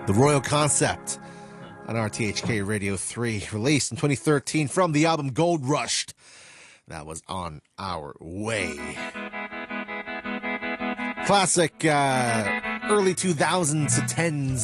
The Royal Concept on RTHK Radio 3, released in 2013 from the album Gold Rushed. That was On Our Way. Classic early 2000s to 10s